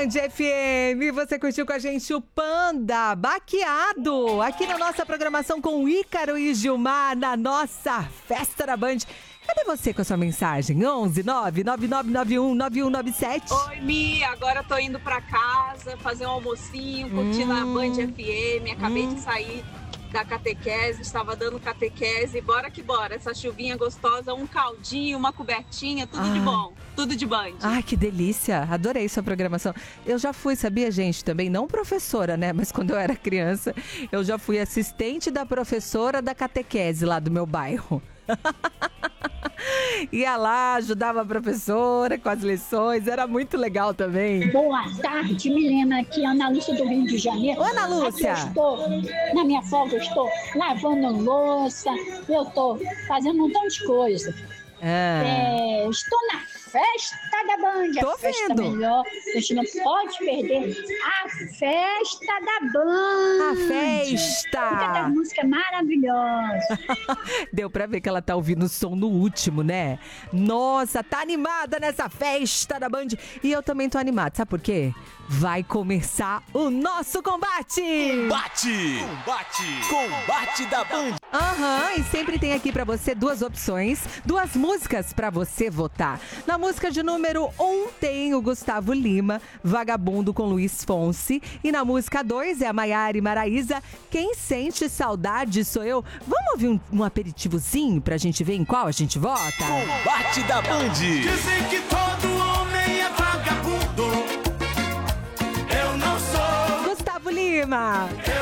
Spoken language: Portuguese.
Band FM, você curtiu com a gente o Panda Baqueado, aqui na nossa programação com Ícaro e Gilmar, na nossa Festa da Band. Cadê você com a sua mensagem? 11-99991-9197. Oi, Mi, agora tô indo pra casa, fazer um almocinho, curtindo a Band FM, acabei de sair da catequese, estava dando catequese, bora que bora, essa chuvinha gostosa, um caldinho, uma cobertinha, tudo de bom, tudo de Band. Ai, que delícia, adorei sua programação. Eu já fui, sabia, gente, também, não professora, né, mas quando eu era criança, eu já fui assistente da professora da catequese lá do meu bairro. Ia lá, ajudava a professora com as lições, era muito legal também. Boa tarde, Milena, aqui é Ana Lúcia do Rio de Janeiro. Ô, Ana Lúcia! Aqui eu estou, na minha folga, eu estou lavando louça, eu estou fazendo um montão de coisa. Estou na festa da Band, Tô a festa vendo. melhor, a gente não pode perder a festa da Band. A festa! Cada música maravilhosa. Deu pra ver que ela tá ouvindo o som no último, né? Nossa, tá animada nessa festa da Band. E eu também tô animada, sabe por quê? Vai começar o nosso combate! Combate da Band. E sempre tem aqui pra você duas opções, duas músicas pra você votar. Na música de número 1 tem o Gustavo Lima, Vagabundo com Luiz Fonsi. E na música 2 é a Maiara e Maraísa, Quem Sente Saudade Sou Eu. Vamos ouvir um aperitivozinho pra gente ver em qual a gente vota? Combate da Band. Dizem que todo homem é vagabundo. Eu não sou, Gustavo Lima.